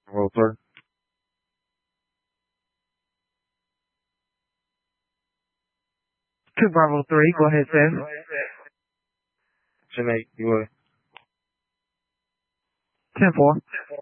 Bravo 3. 2 Bravo 3, go ahead, Sam. 10-8, you away. 10-4.